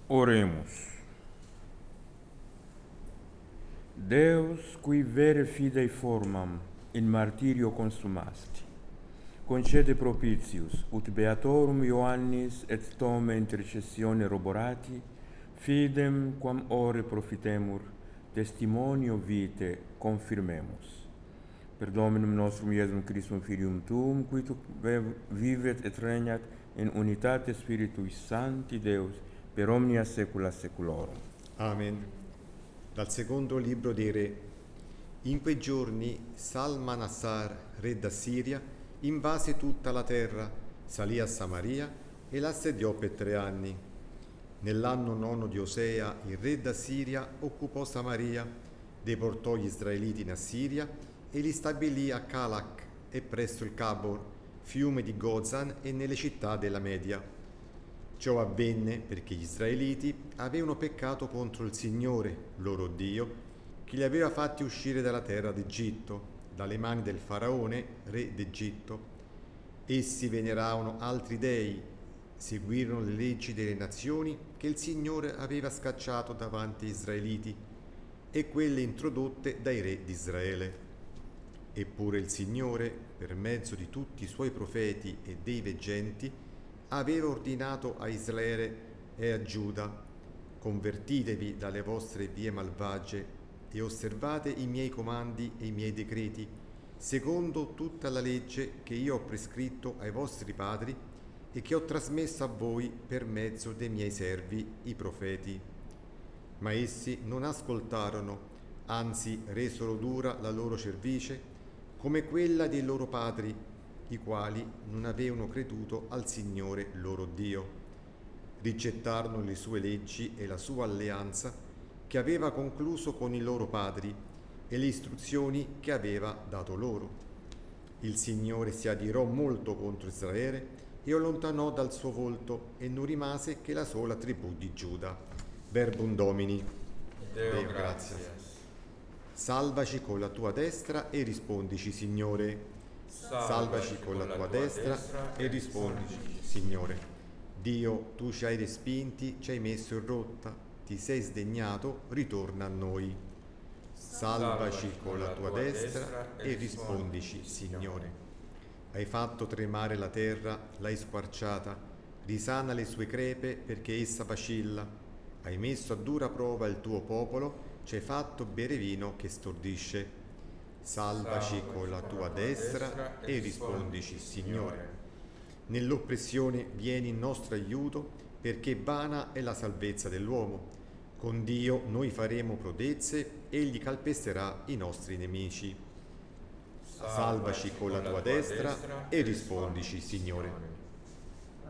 Oremus. Deus, qui vere fidei formam in martirio consumasti, concede propitius, ut beatorum Ioannis et Tome intercessione roborati, fidem quam ore profitemur, testimonio vitae confirmemus. Per Dominum nostrum Iesum Christum Filium Tuum, qui tu vivet et regnat in unitate Spiritui Sancti Deus, per omnia saecula saeculorum. Amen. Dal secondo libro dei Re. In quei giorni Salmanassar, re d'Assiria, invase tutta la terra, salì a Samaria e l'assediò per 3 anni. Nell'anno 9 di Osea, il re d'Assiria occupò Samaria, deportò gli israeliti in Assiria e li stabilì a Calach e presso il Cabor, fiume di Gozan, e nelle città della Media. Ciò avvenne perché gli israeliti avevano peccato contro il Signore, loro Dio, che li aveva fatti uscire dalla terra d'Egitto, dalle mani del faraone, re d'Egitto. Essi veneravano altri dei, seguirono le leggi delle nazioni che il Signore aveva scacciato davanti agli israeliti e quelle introdotte dai re d'Israele. Eppure il Signore, per mezzo di tutti i suoi profeti e dei veggenti, aveva ordinato a Israele e a Giuda: convertitevi dalle vostre vie malvagie e osservate i miei comandi e i miei decreti, secondo tutta la legge che io ho prescritto ai vostri padri e che ho trasmesso a voi per mezzo dei miei servi, i profeti. Ma essi non ascoltarono, anzi resero dura la loro cervice, come quella dei loro padri, i quali non avevano creduto al Signore loro Dio. Rigettarono le sue leggi e la sua alleanza che aveva concluso con i loro padri e le istruzioni che aveva dato loro. Il Signore si adirò molto contro Israele e allontanò dal suo volto, e non rimase che la sola tribù di Giuda. Verbum Domini. Deo gratias. Salvaci con la tua destra e rispondici, Signore. Salvaci con la tua destra e rispondici, Signore. Dio, tu ci hai respinti, ci hai messo in rotta, ti sei sdegnato, ritorna a noi. Salvaci con la tua destra e rispondici, Signore. Hai fatto tremare la terra, l'hai squarciata, risana le sue crepe perché essa vacilla. Hai messo a dura prova il tuo popolo, ci hai fatto bere vino che stordisce. Salvaci con la tua destra e rispondici, Signore. Nell'oppressione vieni in nostro aiuto, perché vana è la salvezza dell'uomo. Con Dio noi faremo prodezze, egli calpesterà i nostri nemici. Salvaci con la tua destra e rispondici, Signore.